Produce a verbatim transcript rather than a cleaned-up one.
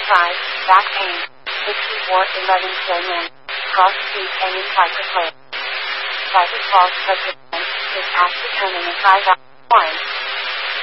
five. Back pain. Issue four eleven. Showman. Cross street and inside the play. Private false president is asked to turn in a five hour warrant.